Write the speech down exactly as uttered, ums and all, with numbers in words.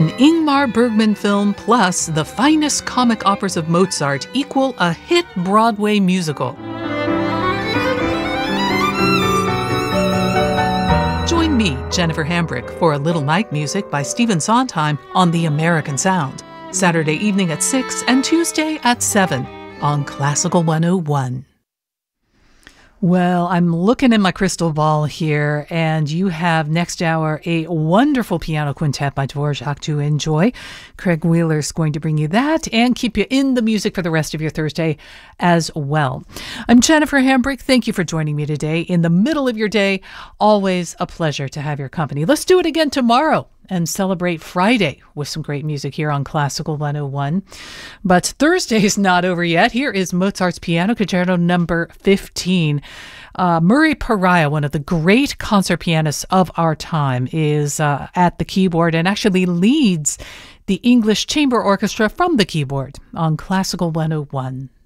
An Ingmar Bergman film plus the finest comic operas of Mozart equal a hit Broadway musical. Join me, Jennifer Hambrick, for a little night music by Stephen Sondheim on The American Sound, Saturday evening at six and Tuesday at seven on Classical one oh one. Well, I'm looking in my crystal ball here, and you have next hour a wonderful piano quintet by Dvorak to enjoy. Craig Wheeler's going to bring you that and keep you in the music for the rest of your Thursday as well. I'm Jennifer Hambrick. Thank you for joining me today in the middle of your day. Always a pleasure to have your company. Let's do it again tomorrow and celebrate Friday with some great music here on Classical one oh one. But Thursday is not over yet. Here is Mozart's Piano Concerto number fifteen. Uh, Murray Pariah, one of the great concert pianists of our time, is uh, at the keyboard and actually leads the English Chamber Orchestra from the keyboard on Classical one oh one.